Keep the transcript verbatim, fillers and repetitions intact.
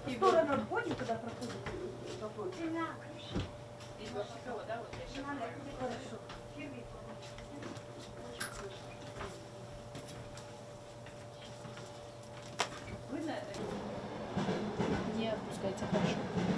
В сторону отходим, когда проходим. Из Барсикова, да, вот я сейчас. Хорошо.